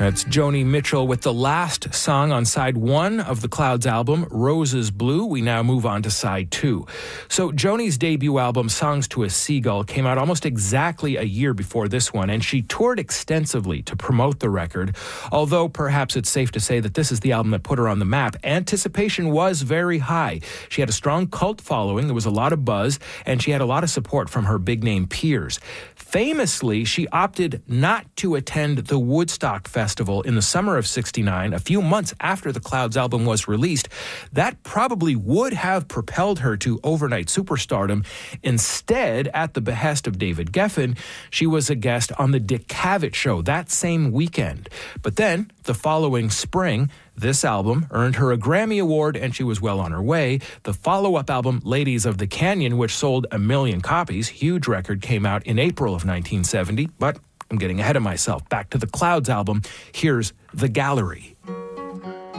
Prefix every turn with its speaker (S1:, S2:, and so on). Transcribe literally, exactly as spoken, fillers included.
S1: That's Joni Mitchell with the last song on side one of the Clouds album, Roses Blue. We now move on to side two. So Joni's debut album, Songs to a Seagull, came out almost exactly a year before this one, and she toured extensively to promote the record. Although perhaps it's safe to say that this is the album that put her on the map, anticipation was very high. She had a strong cult following, there was a lot of buzz, and she had a lot of support from her big-name peers. Famously, she opted not to attend the Woodstock Festival in the summer of sixty-nine, a few months after the Clouds album was released. That probably would have propelled her to overnight superstardom. Instead, at the behest of David Geffen, she was a guest on the Dick Cavett Show that same weekend. But then, the following spring, this album earned her a Grammy Award, and she was well on her way. The follow-up album, Ladies of the Canyon, which sold a million copies, huge record, came out in April of nineteen seventy. But I'm getting ahead of myself. Back to the Clouds album. Here's The Gallery.